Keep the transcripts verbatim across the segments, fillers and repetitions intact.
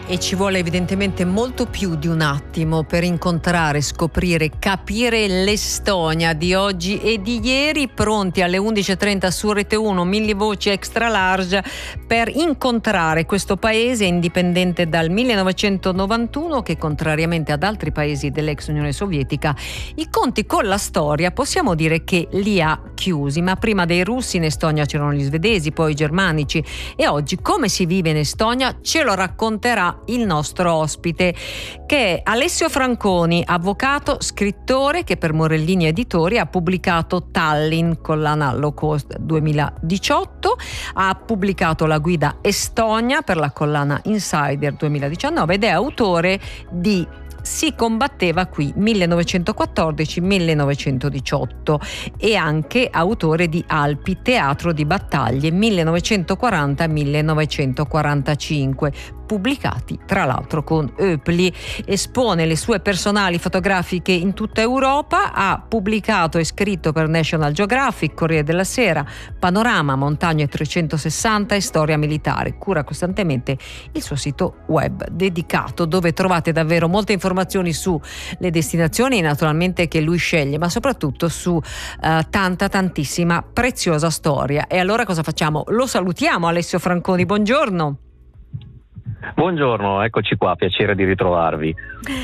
E ci vuole evidentemente molto più di un attimo per incontrare, scoprire, capire l'Estonia di oggi e di ieri, pronti alle undici e trenta su Rete uno, mille voci extra large, per incontrare questo paese indipendente dal millenovecentonovantuno che, contrariamente ad altri paesi dell'ex Unione Sovietica, i conti con la storia possiamo dire che li ha chiusi. Ma prima dei russi in Estonia c'erano gli svedesi, poi i germanici, e oggi come si vive in Estonia ce lo racconterà il nostro ospite, che è Alessio Franconi, avvocato, scrittore, che per Morellini Editori ha pubblicato Tallinn, collana low cost duemiladiciotto, ha pubblicato la guida Estonia per la collana Insider duemiladiciannove ed è autore di Si combatteva qui millenovecentoquattordici millenovecentodiciotto e anche autore di Alpi, teatro di battaglie millenovecentoquaranta millenovecentoquarantacinque, pubblicati tra l'altro con Oepli. Espone le sue personali fotografiche in tutta Europa, ha pubblicato e scritto per National Geographic, Corriere della Sera, Panorama, Montagne trecentosessanta e Storia Militare. Cura costantemente il suo sito web dedicato, dove trovate davvero molte informazioni sulle destinazioni naturalmente che lui sceglie, ma soprattutto su uh, tanta tantissima preziosa storia. E allora cosa facciamo? Lo salutiamo, Alessio Franconi, buongiorno. Buongiorno, eccoci qua, piacere di ritrovarvi.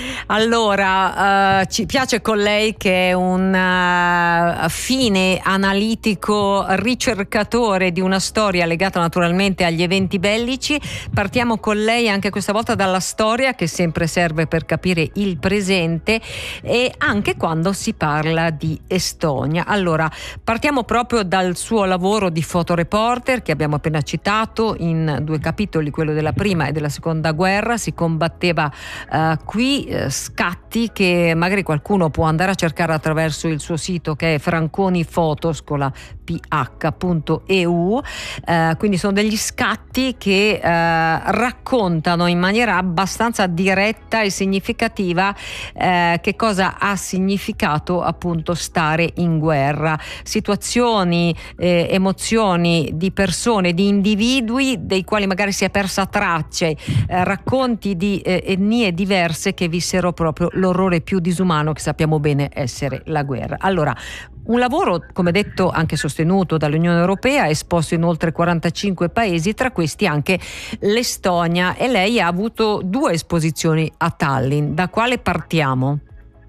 Allora, uh, ci piace con lei che è un uh, fine analitico ricercatore di una storia legata naturalmente agli eventi bellici. Partiamo con lei anche questa volta dalla storia, che sempre serve per capire il presente e anche quando si parla di Estonia. Allora, partiamo proprio dal suo lavoro di fotoreporter che abbiamo appena citato in due capitoli, quello della prima e della seconda guerra. Si combatteva uh, qui, uh, scatti che magari qualcuno può andare a cercare attraverso il suo sito, che è franconi fotos con la ph punto e u. Uh, quindi sono degli scatti che uh, raccontano in maniera abbastanza diretta e significativa uh, che cosa ha significato appunto stare in guerra, situazioni, eh, emozioni di persone, di individui dei quali magari si è persa traccia, eh, racconti di eh, etnie diverse che vissero proprio l'orrore più disumano che sappiamo bene essere la guerra. Allora, un lavoro, come detto, anche sostenuto dall'Unione Europea, esposto in oltre quarantacinque paesi, tra questi anche l'Estonia, e lei ha avuto due esposizioni a Tallinn. Da quale partiamo?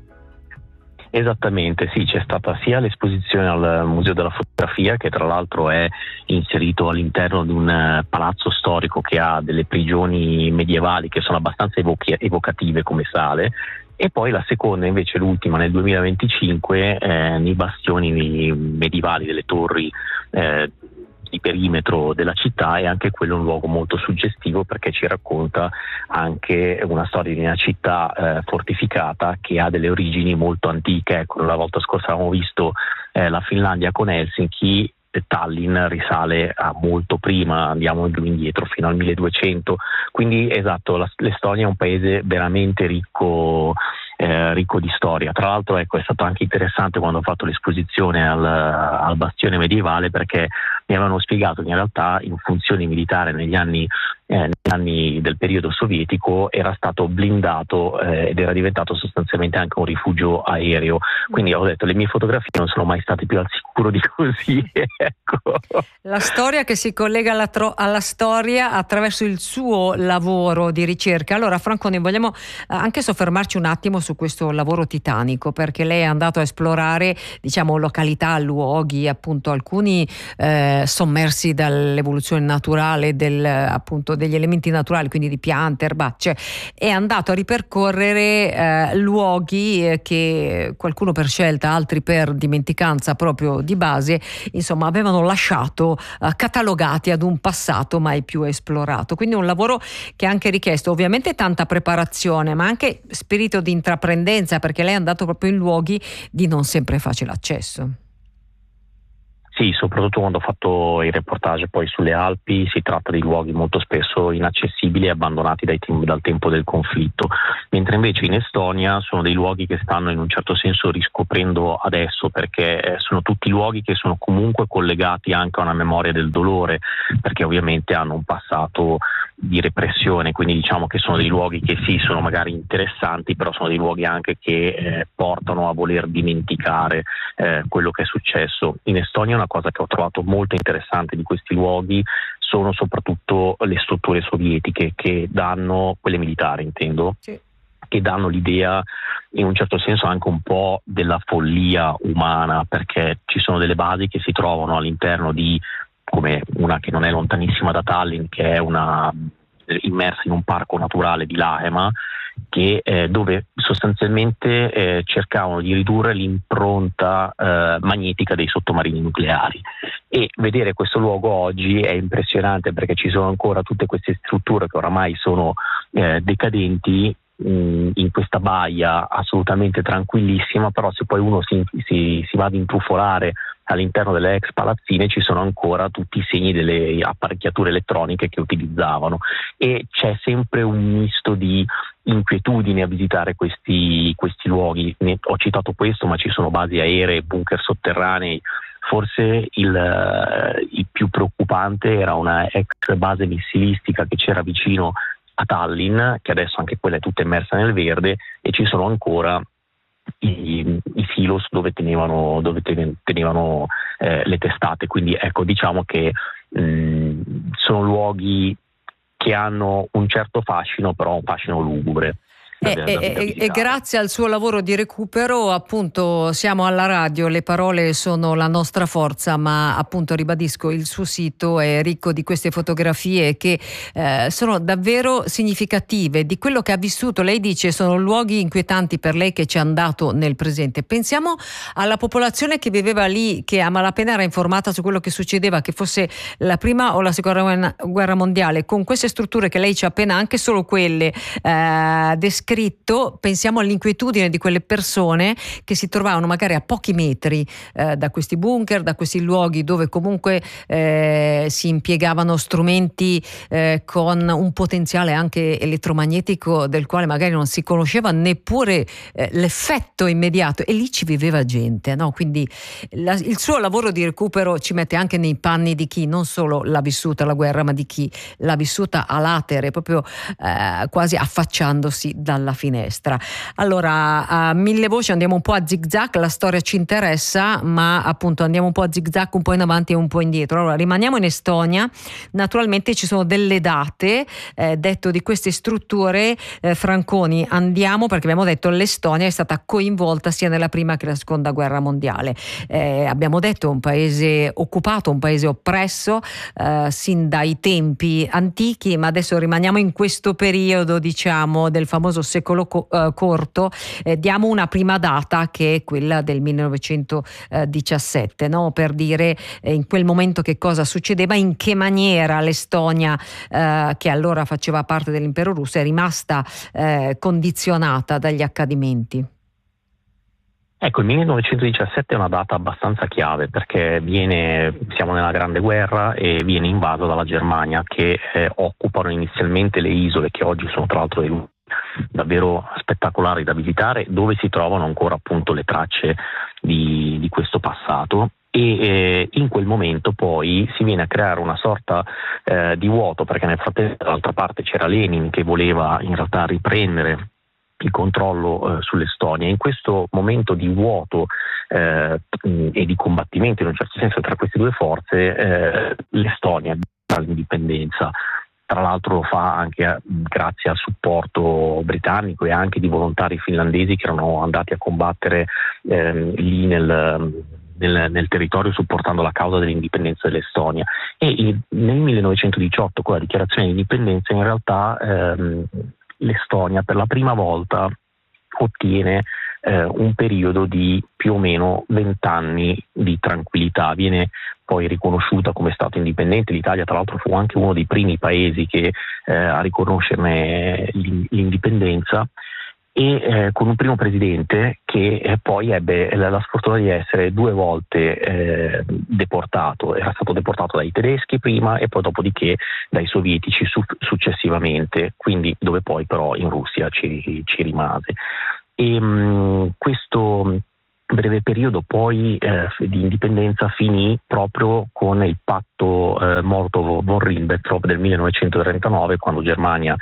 Esattamente, sì, c'è stata sia l'esposizione al Museo della Fotografia, che tra l'altro è inserito all'interno di un palazzo storico che ha delle prigioni medievali che sono abbastanza evochi- evocative come sale, e poi la seconda invece, l'ultima, nel duemilaventicinque, eh, nei bastioni medievali delle torri eh, di perimetro della città, e anche quello è un luogo molto suggestivo perché ci racconta anche una storia di una città eh, fortificata che ha delle origini molto antiche. Ecco, la volta scorsa avevamo visto eh, la Finlandia con Helsinki. Tallinn risale a molto prima, andiamo più indietro fino al milleduecento, quindi esatto, la, l'Estonia è un paese veramente ricco eh, ricco di storia. Tra l'altro, ecco, è stato anche interessante quando ho fatto l'esposizione al, al bastione medievale, perché mi avevano spiegato che in realtà in funzione militare negli anni eh, negli anni del periodo sovietico era stato blindato eh, ed era diventato sostanzialmente anche un rifugio aereo. Quindi ho detto, le mie fotografie non sono mai state più al sicuro di così. Ecco. La storia che si collega alla, tro- alla storia attraverso il suo lavoro di ricerca. Allora, Franconi, vogliamo anche soffermarci un attimo su questo lavoro titanico, perché lei è andato a esplorare, diciamo, località, luoghi, appunto alcuni eh, sommersi dall'evoluzione naturale del, appunto, degli elementi naturali, quindi di piante, erbacce. È andato a ripercorrere eh, luoghi eh, che qualcuno per scelta, altri per dimenticanza proprio di base, insomma, avevano lasciato uh, catalogati ad un passato mai più esplorato. Quindi un lavoro che ha anche richiesto ovviamente tanta preparazione, ma anche spirito di intraprendenza, perché lei è andato proprio in luoghi di non sempre facile accesso. Sì, soprattutto quando ho fatto i reportage poi sulle Alpi, si tratta di luoghi molto spesso inaccessibili e abbandonati dai tem- dal tempo del conflitto, mentre invece in Estonia sono dei luoghi che stanno in un certo senso riscoprendo adesso, perché sono tutti luoghi che sono comunque collegati anche a una memoria del dolore, perché ovviamente hanno un passato di repressione, quindi diciamo che sono dei luoghi che sì, sono magari interessanti, però sono dei luoghi anche che eh, portano a voler dimenticare eh, quello che è successo. In Estonia una cosa che ho trovato molto interessante di questi luoghi sono soprattutto le strutture sovietiche che danno, quelle militari intendo, sì, che danno l'idea in un certo senso anche un po' della follia umana, perché ci sono delle basi che si trovano all'interno di, come una che non è lontanissima da Tallinn, che è una immersa in un parco naturale di Laema, che, eh, dove sostanzialmente eh, cercavano di ridurre l'impronta eh, magnetica dei sottomarini nucleari. E vedere questo luogo oggi è impressionante, perché ci sono ancora tutte queste strutture che oramai sono eh, decadenti in questa baia assolutamente tranquillissima, però se poi uno si, si, si va ad intrufolare all'interno delle ex palazzine ci sono ancora tutti i segni delle apparecchiature elettroniche che utilizzavano, e c'è sempre un misto di inquietudine a visitare questi, questi luoghi. Ne, ho citato questo, ma ci sono basi aeree, bunker sotterranei. Forse il, il più preoccupante era una ex base missilistica che c'era vicino a Tallinn, che adesso anche quella è tutta immersa nel verde, e ci sono ancora i, i silos dove tenevano, dove tenevano eh, le testate. Quindi ecco, diciamo che mh, sono luoghi che hanno un certo fascino, però un fascino lugubre. E, e, e grazie al suo lavoro di recupero, appunto, siamo alla radio, le parole sono la nostra forza, ma appunto ribadisco, il suo sito è ricco di queste fotografie che eh, sono davvero significative di quello che ha vissuto. Lei dice sono luoghi inquietanti per lei che ci è andato nel presente. Pensiamo alla popolazione che viveva lì, che a malapena era informata su quello che succedeva, che fosse la prima o la seconda guerra mondiale, con queste strutture che lei ci ha appena, anche solo quelle eh, descritte. Pensiamo all'inquietudine di quelle persone che si trovavano magari a pochi metri eh, da questi bunker, da questi luoghi dove comunque eh, si impiegavano strumenti eh, con un potenziale anche elettromagnetico del quale magari non si conosceva neppure eh, l'effetto immediato, e lì ci viveva gente, no? Quindi la, il suo lavoro di recupero ci mette anche nei panni di chi non solo l'ha vissuta la guerra, ma di chi l'ha vissuta a latere, proprio eh, quasi affacciandosi dal alla finestra. Allora, a mille voci andiamo un po' a zig-zag, la storia ci interessa, ma appunto andiamo un po' a zig-zag, un po' in avanti e un po' indietro. Allora, rimaniamo in Estonia. Naturalmente ci sono delle date, eh, detto di queste strutture, eh, Franconi, andiamo, perché abbiamo detto l'Estonia è stata coinvolta sia nella prima che nella seconda guerra mondiale. Eh, abbiamo detto un paese occupato, un paese oppresso, eh, sin dai tempi antichi, ma adesso rimaniamo in questo periodo, diciamo, del famoso secolo co- eh, corto. Eh, diamo una prima data che è quella del millenovecentodiciassette, no? Per dire eh, in quel momento che cosa succedeva, in che maniera l'Estonia, eh, che allora faceva parte dell'impero russo, è rimasta eh, condizionata dagli accadimenti. Ecco, il millenovecentodiciassette è una data abbastanza chiave, perché viene, siamo nella Grande Guerra e viene invaso dalla Germania, che eh, occupano inizialmente le isole, che oggi sono tra l'altro dei davvero spettacolari da visitare, dove si trovano ancora appunto le tracce di, di questo passato. E eh, in quel momento poi si viene a creare una sorta eh, di vuoto, perché nel frattempo dall'altra parte c'era Lenin che voleva in realtà riprendere il controllo eh, sull'Estonia. In questo momento di vuoto eh, e di combattimento in un certo senso tra queste due forze, eh, l'Estonia ha l'indipendenza. Tra l'altro lo fa anche grazie al supporto britannico e anche di volontari finlandesi che erano andati a combattere eh, lì nel, nel, nel territorio, supportando la causa dell'indipendenza dell'Estonia. E il, nel millenovecentodiciotto, con la dichiarazione di indipendenza, in realtà ehm, l'Estonia per la prima volta ottiene eh, un periodo di più o meno vent'anni di tranquillità. Viene poi riconosciuta come Stato indipendente. L'Italia tra l'altro fu anche uno dei primi paesi che eh, a riconoscerne l'indipendenza, e eh, con un primo presidente che eh, poi ebbe la, la sfortuna di essere due volte eh, deportato. Era stato deportato dai tedeschi prima e poi dopodiché dai sovietici su, successivamente, quindi dove poi però in Russia ci, ci rimase. E mh, questo breve periodo poi eh, di indipendenza finì proprio con il patto eh, Molotov-Von Ribbentrop del millenovecentotrentanove, quando Germania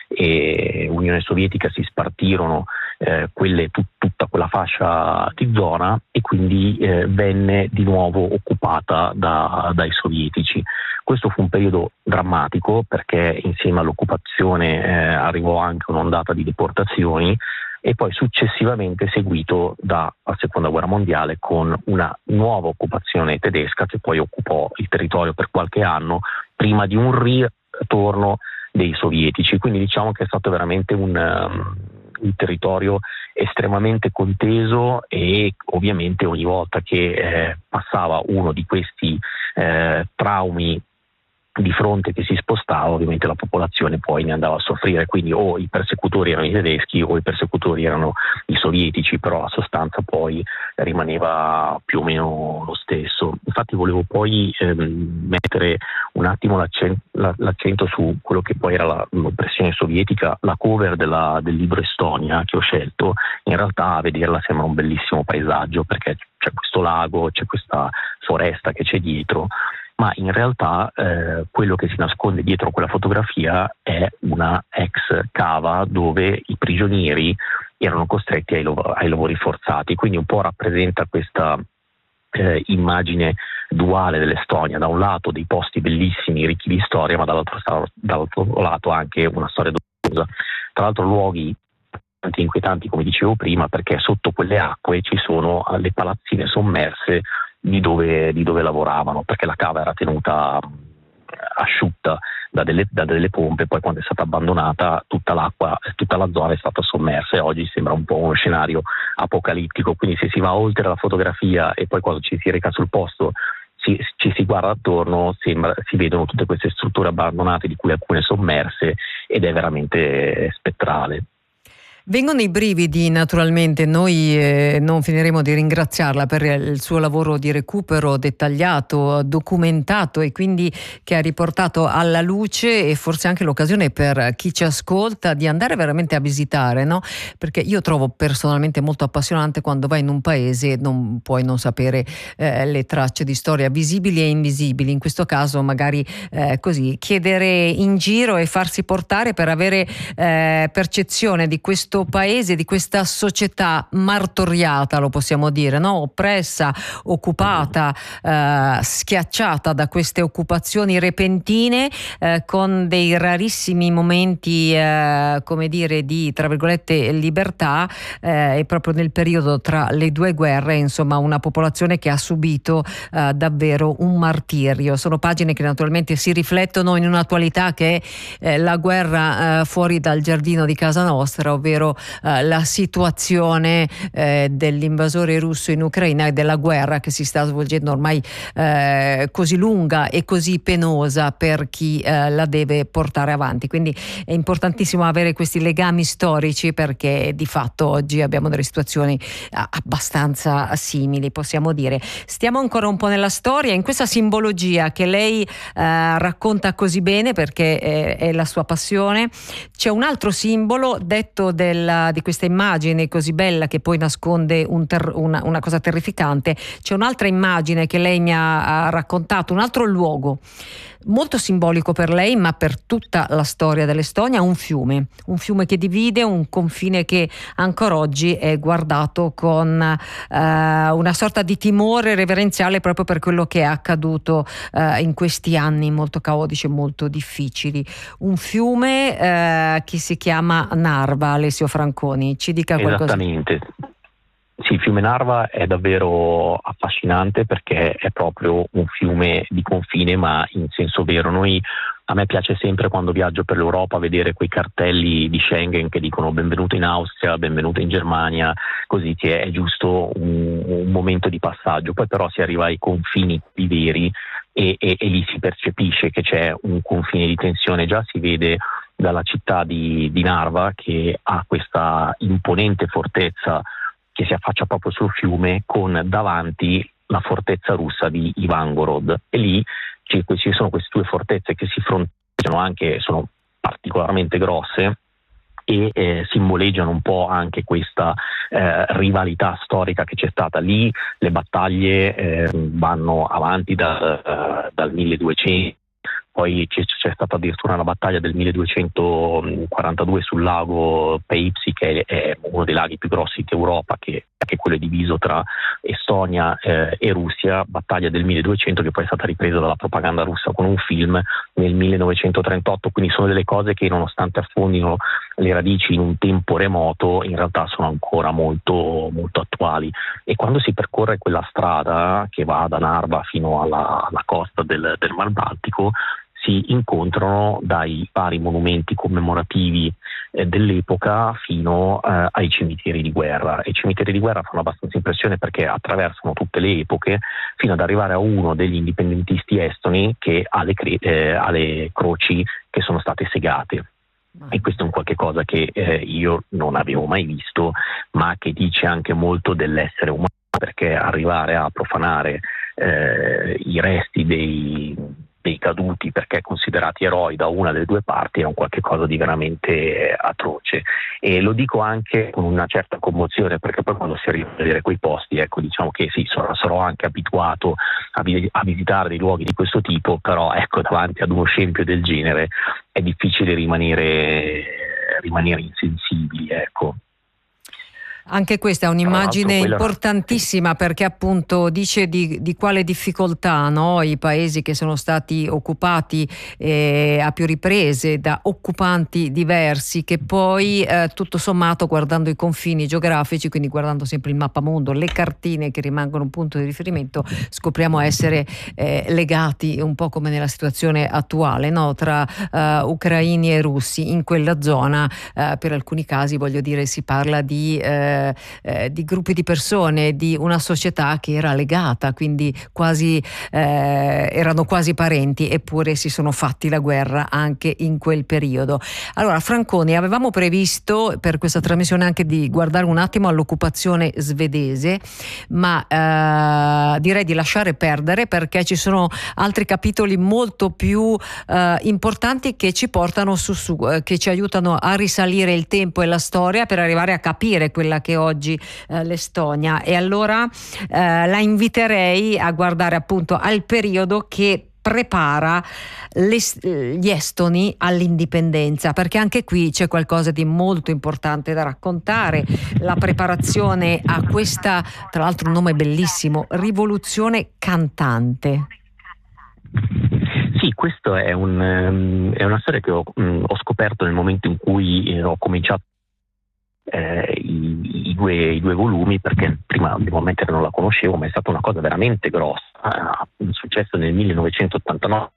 e Unione Sovietica si spartirono eh, quelle, tut, tutta quella fascia di zona, e quindi eh, venne di nuovo occupata da, dai sovietici. Questo fu un periodo drammatico, perché insieme all'occupazione eh, arrivò anche un'ondata di deportazioni, e poi successivamente seguito dalla Seconda Guerra Mondiale con una nuova occupazione tedesca, che poi occupò il territorio per qualche anno prima di un ritorno dei sovietici. Quindi diciamo che è stato veramente un, um, un territorio estremamente conteso, e ovviamente ogni volta che eh, passava uno di questi eh, traumi di fronte che si spostava, ovviamente la popolazione poi ne andava a soffrire, quindi o i persecutori erano i tedeschi o i persecutori erano i sovietici, però la sostanza poi rimaneva più o meno lo stesso. Infatti volevo poi ehm, mettere un attimo l'accento, l'accento su quello che poi era la, l'oppressione sovietica. La cover della, del libro Estonia che ho scelto, in realtà a vederla sembra un bellissimo paesaggio, perché c'è questo lago, c'è questa foresta che c'è dietro, ma in realtà eh, quello che si nasconde dietro quella fotografia è una ex cava dove i prigionieri erano costretti ai, lov- ai lavori forzati, quindi un po' rappresenta questa eh, immagine duale dell'Estonia: da un lato dei posti bellissimi, ricchi di storia, ma dall'altro, dall'altro lato anche una storia dolorosa. Tra l'altro luoghi inquietanti, come dicevo prima, perché sotto quelle acque ci sono le palazzine sommerse di dove, di dove lavoravano, perché la cava era tenuta asciutta da delle, da delle pompe, poi quando è stata abbandonata tutta l'acqua, tutta la zona è stata sommersa, e oggi sembra un po' uno scenario apocalittico. Quindi se si va oltre la fotografia e poi quando ci si reca sul posto ci, ci si guarda attorno, sembra, si vedono tutte queste strutture abbandonate, di cui alcune sommerse, ed è veramente spettrale. Vengono i brividi, naturalmente. Noi eh, non finiremo di ringraziarla per il suo lavoro di recupero dettagliato, documentato, e quindi che ha riportato alla luce, e forse anche l'occasione per chi ci ascolta di andare veramente a visitare, no? Perché io trovo personalmente molto appassionante quando vai in un paese non puoi non sapere eh, le tracce di storia visibili e invisibili. In questo caso magari eh, così chiedere in giro e farsi portare per avere eh, percezione di questo paese, di questa società martoriata, lo possiamo dire, no? Oppressa, occupata, eh, schiacciata da queste occupazioni repentine, eh, con dei rarissimi momenti, eh, come dire, di, tra virgolette, libertà, eh, e proprio nel periodo tra le due guerre, insomma, una popolazione che ha subito eh, davvero un martirio. Sono pagine che naturalmente si riflettono in un'attualità che è eh, la guerra eh, fuori dal giardino di casa nostra, ovvero Uh, la situazione eh, dell'invasore russo in Ucraina e della guerra che si sta svolgendo ormai eh, così lunga e così penosa per chi eh, la deve portare avanti. Quindi è importantissimo avere questi legami storici, perché di fatto oggi abbiamo delle situazioni abbastanza simili, possiamo dire. Stiamo ancora un po' nella storia, in questa simbologia che lei eh, racconta così bene, perché è, è la sua passione. C'è un altro simbolo detto del di questa immagine così bella, che poi nasconde un ter- una, una cosa terrificante. C'è un'altra immagine che lei mi ha, ha raccontato, un altro luogo molto simbolico per lei, ma per tutta la storia dell'Estonia, un fiume, un fiume che divide, un confine che ancora oggi è guardato con eh, una sorta di timore reverenziale, proprio per quello che è accaduto eh, in questi anni molto caotici e molto difficili. Un fiume eh, che si chiama Narva. Alessio Franconi, ci dica qualcosa. Esattamente. Sì, il fiume Narva è davvero affascinante, perché è proprio un fiume di confine, ma in senso vero. Noi, a me piace sempre, quando viaggio per l'Europa, vedere quei cartelli di Schengen che dicono benvenuto in Austria, benvenuto in Germania, così che è giusto un, un momento di passaggio. Poi però si arriva ai confini veri e, e, e lì si percepisce che c'è un confine di tensione. Già si vede dalla città di, di Narva, che ha questa imponente fortezza che si affaccia proprio sul fiume, con davanti la fortezza russa di Ivangorod, e lì ci, ci sono queste due fortezze che si fronteggiano, anche sono particolarmente grosse, e eh, simboleggiano un po' anche questa eh, rivalità storica che c'è stata lì. Le battaglie eh, vanno avanti da, uh, dal milleduecento. Poi c'è, c'è stata addirittura una battaglia del milleduecentoquarantadue sul lago Peipsi, che è uno dei laghi più grossi d'Europa, che, che quello è diviso tra Estonia eh, e Russia, battaglia del milleduecento che poi è stata ripresa dalla propaganda russa con un film nel millenovecentotrentotto, quindi sono delle cose che, nonostante affondino le radici in un tempo remoto, in realtà sono ancora molto, molto attuali. E quando si percorre quella strada che va da Narva fino alla, alla costa del, del Mar Baltico, si incontrano dai vari monumenti commemorativi eh, dell'epoca fino eh, ai cimiteri di guerra. E i cimiteri di guerra fanno abbastanza impressione perché attraversano tutte le epoche fino ad arrivare a uno degli indipendentisti estoni che ha le, cre- eh, ha le croci che sono state segate. E questo è un qualche cosa che eh, io non avevo mai visto, ma che dice anche molto dell'essere umano, perché arrivare a profanare eh, i resti dei dei caduti perché considerati eroi da una delle due parti è un qualche cosa di veramente atroce. E lo dico anche con una certa commozione, perché poi quando si arriva a vedere quei posti, ecco, diciamo che sì, sarò, sarò anche abituato a, vi- a visitare dei luoghi di questo tipo, però ecco, davanti ad uno scempio del genere è difficile rimanere, rimanere insensibili, ecco. Anche questa è un'immagine importantissima, perché appunto dice di, di quale difficoltà, no? I paesi che sono stati occupati eh, a più riprese da occupanti diversi, che poi eh, tutto sommato, guardando i confini geografici, quindi guardando sempre il mappamondo, le cartine che rimangono un punto di riferimento, scopriamo essere eh, legati un po' come nella situazione attuale, no? Tra eh, ucraini e russi in quella zona. Eh, per alcuni casi, voglio dire, si parla di eh, Eh, di gruppi di persone, di una società che era legata, quindi quasi eh, erano quasi parenti, eppure si sono fatti la guerra anche in quel periodo. Allora, Franconi, avevamo previsto per questa trasmissione anche di guardare un attimo all'occupazione svedese, ma eh, direi di lasciare perdere, perché ci sono altri capitoli molto più eh, importanti che ci portano su, su eh, che ci aiutano a risalire il tempo e la storia per arrivare a capire quella che oggi eh, l'Estonia. E allora eh, la inviterei a guardare appunto al periodo che prepara le, gli estoni all'indipendenza, perché anche qui c'è qualcosa di molto importante da raccontare, la preparazione a questa, tra l'altro un nome bellissimo, rivoluzione cantante. Sì, questo è, un, um, è una storia che ho, um, ho scoperto nel momento in cui eh, ho cominciato Eh, i, i, due, i due volumi, perché prima devo ammettere non la conoscevo, ma è stata una cosa veramente grossa. È successo nel millenovecentottantanove,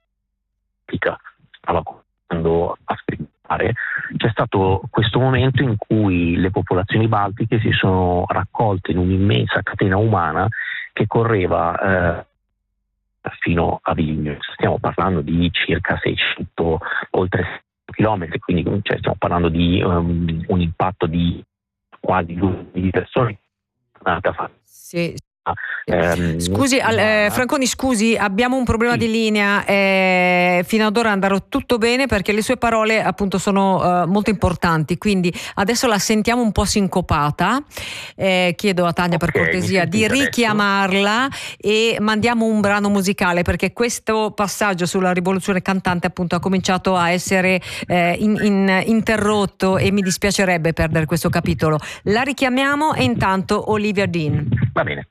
stava cominciando a scrivere. C'è stato questo momento in cui le popolazioni baltiche si sono raccolte in un'immensa catena umana che correva eh, fino a Vilnius. Stiamo parlando di circa seicento, oltre chilometri, quindi cioè, stiamo parlando di um, un impatto di quasi due milioni di persone. Sì. Eh, scusi, eh, Franconi, scusi, abbiamo un problema sì. di linea. Eh, fino ad ora è andato tutto bene, perché le sue parole appunto sono uh, molto importanti, quindi adesso la sentiamo un po' sincopata. Eh, chiedo a Tania, okay, per cortesia di richiamarla adesso e mandiamo un brano musicale, perché questo passaggio sulla rivoluzione cantante appunto ha cominciato a essere eh, in, in, interrotto e mi dispiacerebbe perdere questo capitolo. La richiamiamo e intanto Olivia Dean. Va bene.